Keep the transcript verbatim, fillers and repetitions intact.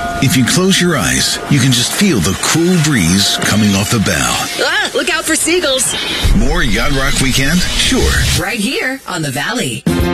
If you close your eyes, you can just feel the cool breeze coming off the bow. Ah, look out for seagulls. More Yacht Rock Weekend? Sure. Right here on the Valley.